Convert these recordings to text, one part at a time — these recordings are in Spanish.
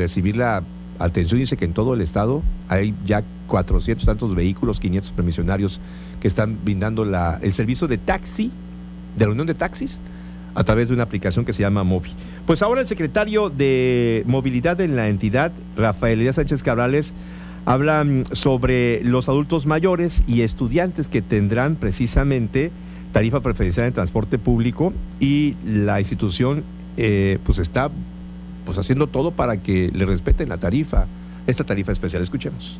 recibir la atención. Dice que en todo el estado hay ya 400 tantos vehículos, 500 permisionarios que están brindando el servicio de taxi, de la Unión de Taxis, a través de una aplicación que se llama Mobi. Pues ahora el secretario de Movilidad en la entidad, Rafael Elías Sánchez Cabrales, habla sobre los adultos mayores y estudiantes que tendrán precisamente tarifa preferencial en transporte público, y la institución pues está haciendo todo para que le respeten esta tarifa especial. Escuchemos.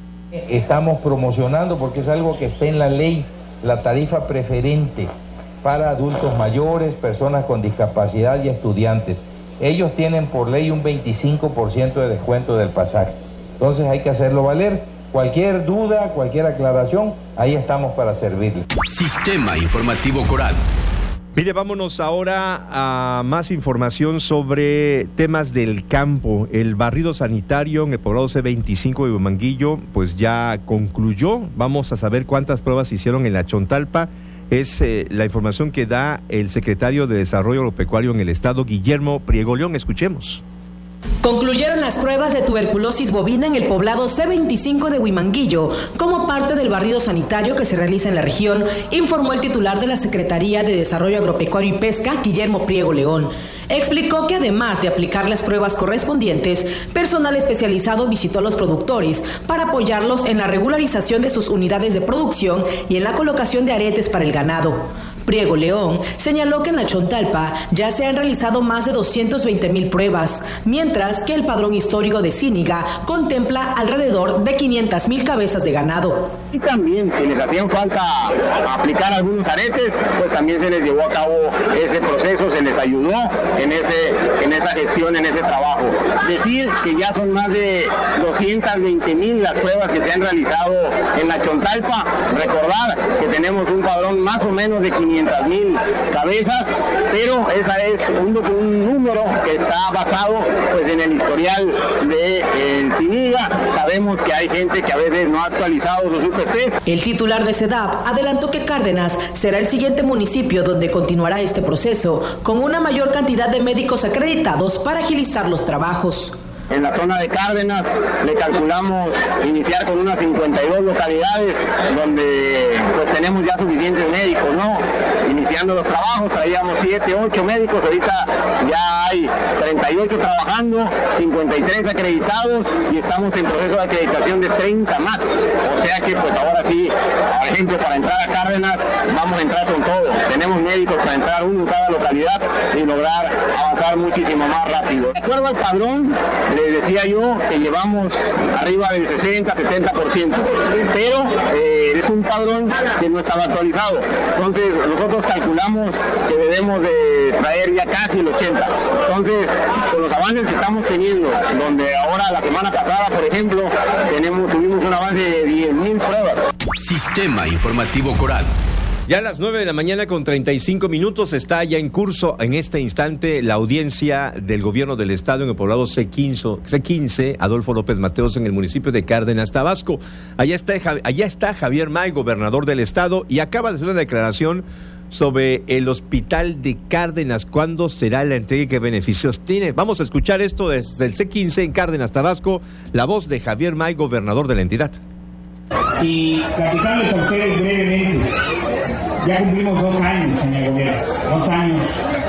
Estamos promocionando, porque es algo que está en la ley, la tarifa preferente para adultos mayores, personas con discapacidad y estudiantes. Ellos tienen por ley un 25% de descuento del pasaje. Entonces hay que hacerlo valer. Cualquier duda, cualquier aclaración, ahí estamos para servirle. Sistema Informativo Coral. Mire, vámonos ahora a más información sobre temas del campo. El barrido sanitario en el poblado C25 de Huimanguillo pues ya concluyó. Vamos a saber cuántas pruebas se hicieron en la Chontalpa. Es la información que da el secretario de Desarrollo Agropecuario en el estado, Guillermo Priego León. Escuchemos. Concluyeron las pruebas de tuberculosis bovina en el poblado C25 de Huimanguillo como parte del barrido sanitario que se realiza en la región, informó el titular de la Secretaría de Desarrollo Agropecuario y Pesca, Guillermo Priego León. Explicó que además de aplicar las pruebas correspondientes, personal especializado visitó a los productores para apoyarlos en la regularización de sus unidades de producción y en la colocación de aretes para el ganado. Priego León señaló que en la Chontalpa ya se han realizado más de 220,000 pruebas, mientras que el padrón histórico de Cíniga contempla alrededor de 500,000 cabezas de ganado. Y también, si les hacían falta aplicar algunos aretes, pues también se les llevó a cabo ese proceso, se les ayudó en esa gestión, en ese trabajo. Decir que ya son más de 220,000 las pruebas que se han realizado en la Chontalpa. Recordar que tenemos un padrón más o menos de 500,000 cabezas, pero esa es un número que está basado pues en el historial de Cíniga. Sabemos que hay gente que a veces no ha actualizado sus UPPs. El titular de CEDAP adelantó que Cárdenas será el siguiente municipio donde continuará este proceso, con una mayor cantidad de médicos acreditados para agilizar los trabajos. En la zona de Cárdenas le calculamos iniciar con unas 52 localidades donde pues tenemos ya suficientes médicos, ¿no? Iniciando los trabajos traíamos 7, 8 médicos, ahorita ya hay 38 trabajando, 53 acreditados y estamos en proceso de acreditación de 30 más. O sea que pues ahora sí, por ejemplo, para entrar a Cárdenas vamos a entrar con todo. Tenemos médicos para entrar uno en cada localidad y lograr avanzar muchísimo más rápido. De acuerdo al padrón, les decía yo que llevamos arriba del 60-70%, pero es un padrón que no estaba actualizado. Entonces nosotros calculamos que debemos de traer ya casi el 80%. Entonces, con los avances que estamos teniendo, donde ahora la semana pasada, por ejemplo, tuvimos un avance de 10,000 pruebas. Sistema Informativo Coral. Ya a las 9:35 a.m. está ya en curso en este instante la audiencia del gobierno del estado en el poblado C15, Adolfo López Mateos, en el municipio de Cárdenas, Tabasco. Allá está Javier May, gobernador del estado, y acaba de hacer una declaración sobre el hospital de Cárdenas. ¿Cuándo será la entrega y qué beneficios tiene? Vamos a escuchar esto desde el C15 en Cárdenas, Tabasco, la voz de Javier May, gobernador de la entidad. Y platicarles a ustedes brevemente. Ya cumplimos 2 años en el gobierno, 2 años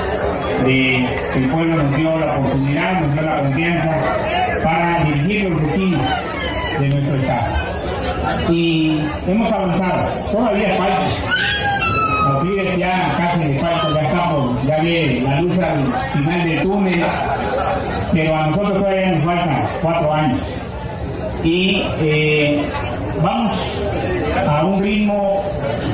de que el pueblo nos dio la oportunidad, nos dio la confianza para dirigir los destinos de nuestro estado. Y hemos avanzado, todavía falta. Los líderes ya casi le falta, ya ve la luz al final del túnel, pero a nosotros todavía nos faltan 4 años. Y vamos a un ritmo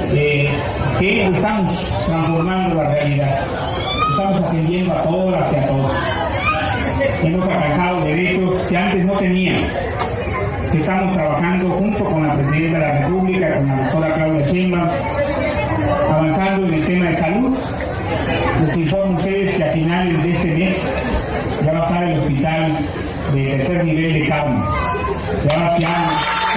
que estamos transformando la realidad. Estamos atendiendo a todas y a todos. Hemos alcanzado derechos que antes no teníamos. Estamos trabajando junto con la Presidenta de la República, con la doctora Claudia Sheinbaum, avanzando en el tema de salud. Les informo a ustedes que a finales de este mes ya va a estar el hospital de 3er nivel de Cárdenas. Ya va a estar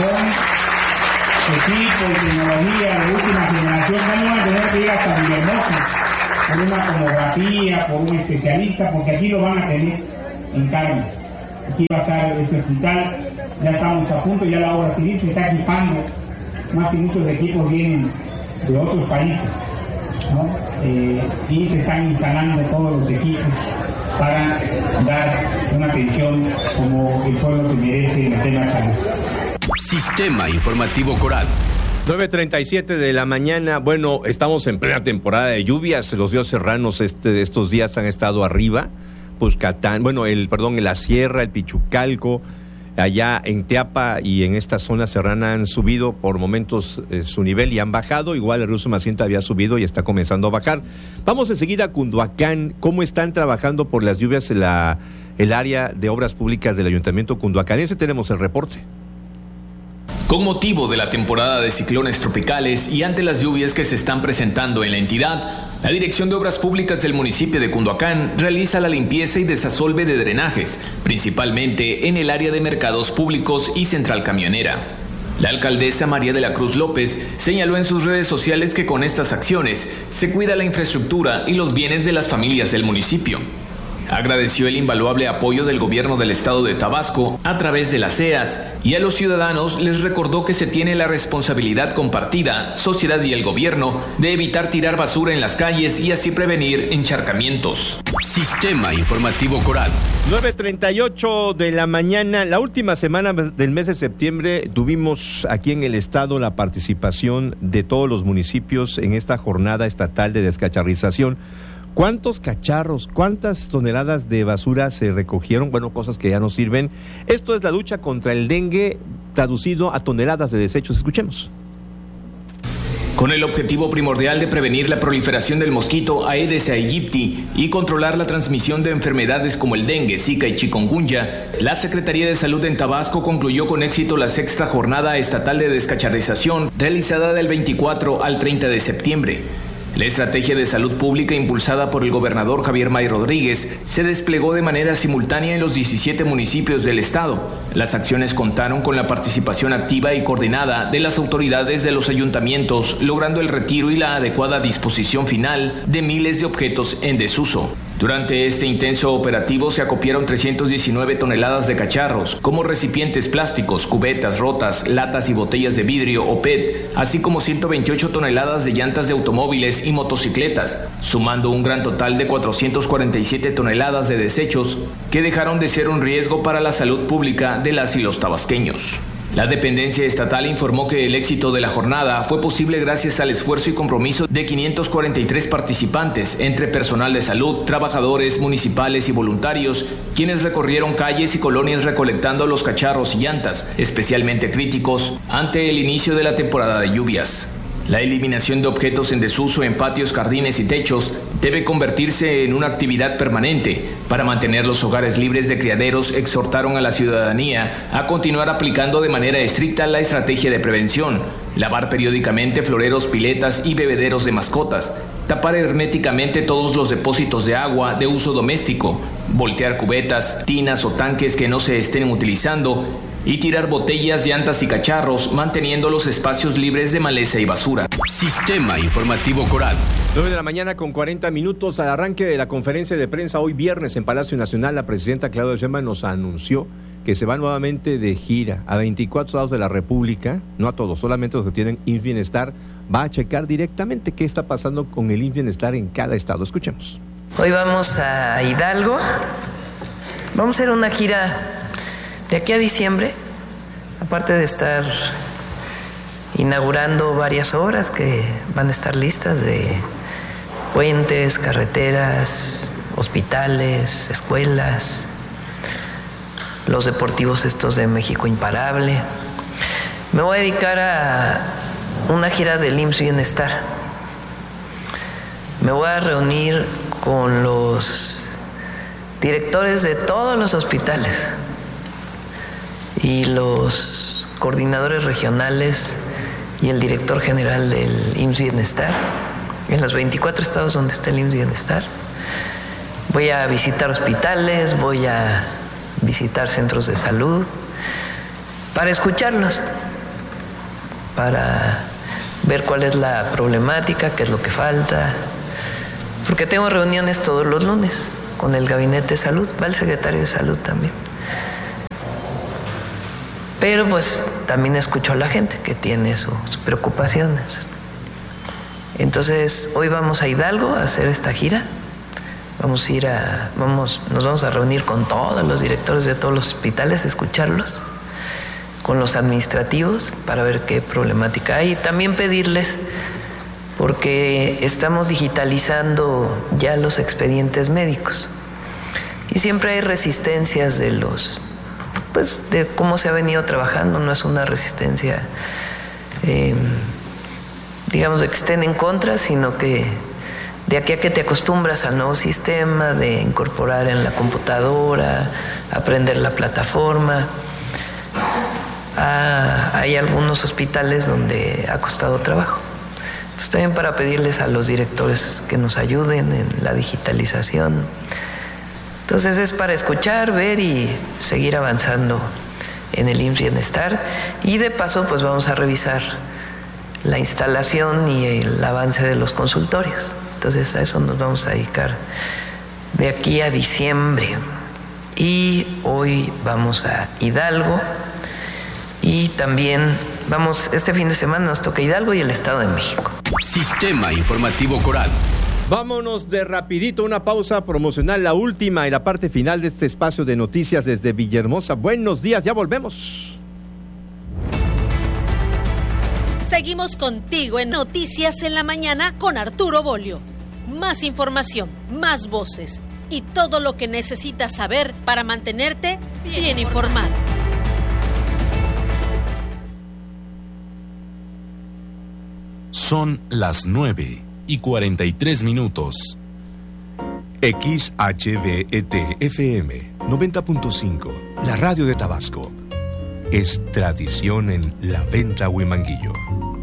con equipos y tecnología de última generación. No van a tener que ir hasta Villahermosa por una tomografía, por un especialista, porque aquí lo van a tener en Cárdenas. aquí va a estar este hospital, ya estamos a punto, ya la obra civil se está equipando, más que muchos equipos vienen de otros países, ¿no? Y se están instalando todos los equipos para dar una atención como el pueblo se merece en el tema de salud. Sistema Informativo Coral. 9:37 de la mañana. Bueno, estamos en plena temporada de lluvias. Los ríos serranos estos días han estado arriba. Puscatán, la Sierra, el Pichucalco, allá en Teapa y en esta zona serrana han subido por momentos su nivel y han bajado. Igual el río Sumacinta había subido y está comenzando a bajar. Vamos enseguida a Cunduacán. ¿Cómo están trabajando por las lluvias el área de obras públicas del Ayuntamiento cunduacanense? Tenemos el reporte. Con motivo de la temporada de ciclones tropicales y ante las lluvias que se están presentando en la entidad, la Dirección de Obras Públicas del municipio de Cunduacán realiza la limpieza y desasolve de drenajes, principalmente en el área de mercados públicos y central camionera. La alcaldesa María de la Cruz López señaló en sus redes sociales que con estas acciones se cuida la infraestructura y los bienes de las familias del municipio. Agradeció el invaluable apoyo del gobierno del estado de Tabasco a través de las CEAS y a los ciudadanos les recordó que se tiene la responsabilidad compartida, sociedad y el gobierno, de evitar tirar basura en las calles y así prevenir encharcamientos. Sistema Informativo Coral. 9:38 de la mañana. La última semana del mes de septiembre tuvimos aquí en el estado la participación de todos los municipios en esta jornada estatal de descacharrización. ¿Cuántos cacharros, cuántas toneladas de basura se recogieron? Bueno, cosas que ya no sirven. Esto es la lucha contra el dengue, traducido a toneladas de desechos. Escuchemos. Con el objetivo primordial de prevenir la proliferación del mosquito Aedes aegypti y controlar la transmisión de enfermedades como el dengue, zika y chikungunya, la Secretaría de Salud en Tabasco concluyó con éxito la 6ª jornada estatal de descacharrización realizada del 24 al 30 de septiembre. La estrategia de salud pública impulsada por el gobernador Javier May Rodríguez se desplegó de manera simultánea en los 17 municipios del estado. Las acciones contaron con la participación activa y coordinada de las autoridades de los ayuntamientos, logrando el retiro y la adecuada disposición final de miles de objetos en desuso. Durante este intenso operativo se acopiaron 319 toneladas de cacharros, como recipientes plásticos, cubetas rotas, latas y botellas de vidrio o PET, así como 128 toneladas de llantas de automóviles y motocicletas, sumando un gran total de 447 toneladas de desechos que dejaron de ser un riesgo para la salud pública de las y los tabasqueños. La dependencia estatal informó que el éxito de la jornada fue posible gracias al esfuerzo y compromiso de 543 participantes, entre personal de salud, trabajadores municipales y voluntarios, quienes recorrieron calles y colonias recolectando los cacharros y llantas, especialmente críticos, ante el inicio de la temporada de lluvias. La eliminación de objetos en desuso en patios, jardines y techos debe convertirse en una actividad permanente. Para mantener los hogares libres de criaderos, exhortaron a la ciudadanía a continuar aplicando de manera estricta la estrategia de prevención, lavar periódicamente floreros, piletas y bebederos de mascotas, tapar herméticamente todos los depósitos de agua de uso doméstico, voltear cubetas, tinas o tanques que no se estén utilizando, y tirar botellas, llantas y cacharros, manteniendo los espacios libres de maleza y basura. Sistema Informativo Coral. 9 de la mañana con 40 minutos. Al arranque de la conferencia de prensa hoy viernes en Palacio Nacional, la presidenta Claudia Sheinbaum nos anunció que se va nuevamente de gira a 24 estados de la República, no a todos, solamente los que tienen IMSS Bienestar. Va a checar directamente qué está pasando con el IMSS Bienestar en cada estado. Escuchemos. Hoy vamos a Hidalgo. Vamos a hacer una gira de aquí a diciembre, aparte de estar inaugurando varias obras que van a estar listas de puentes, carreteras, hospitales, escuelas, los deportivos estos de México Imparable. Me voy a dedicar a una gira del IMSS Bienestar. Me voy a reunir con los directores de todos los hospitales y los coordinadores regionales y el director general del IMSS Bienestar en los 24 estados donde está el IMSS Bienestar. Voy a visitar hospitales, voy a visitar centros de salud para escucharlos, para ver cuál es la problemática, qué es lo que falta, porque tengo reuniones todos los lunes con el Gabinete de Salud, va el secretario de Salud también. Pero pues también escucho a la gente que tiene sus preocupaciones. Entonces hoy vamos a Hidalgo a hacer esta gira. Nos vamos a reunir con todos los directores de todos los hospitales, escucharlos, con los administrativos para ver qué problemática hay y también pedirles, porque estamos digitalizando ya los expedientes médicos y siempre hay resistencias de cómo se ha venido trabajando. No es una resistencia digamos de que estén en contra, sino que de aquí a que te acostumbras al nuevo sistema, de incorporar en la computadora, aprender la plataforma. Hay algunos hospitales donde ha costado trabajo. Entonces también para pedirles a los directores que nos ayuden en la digitalización. Entonces es para escuchar, ver y seguir avanzando en el IMSS Bienestar. Y de paso pues vamos a revisar la instalación y el avance de los consultorios. Entonces a eso nos vamos a dedicar de aquí a diciembre. Y hoy vamos a Hidalgo y también este fin de semana nos toca Hidalgo y el Estado de México. Sistema Informativo Coral. Vámonos de rapidito, una pausa promocional, la última y la parte final de este espacio de noticias desde Villahermosa. Buenos días, ya volvemos. Seguimos contigo en Noticias en la Mañana con Arturo Bolio. Más información, más voces y todo lo que necesitas saber para mantenerte bien informado. Son las 9:43. XHVET-FM 90.5, la radio de Tabasco. Es tradición en La Venta, Huimanguillo.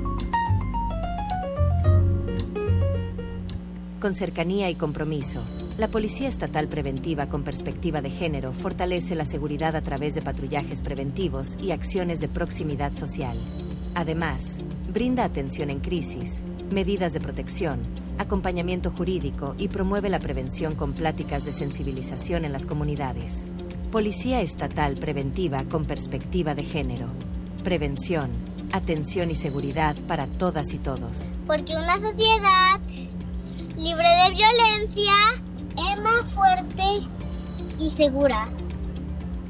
Con cercanía y compromiso, la Policía Estatal Preventiva con Perspectiva de Género fortalece la seguridad a través de patrullajes preventivos y acciones de proximidad social. Además, brinda atención en crisis, medidas de protección, acompañamiento jurídico y promueve la prevención con pláticas de sensibilización en las comunidades. Policía Estatal Preventiva con Perspectiva de Género. Prevención, atención y seguridad para todas y todos. Porque una sociedad libre de violencia es más fuerte y segura.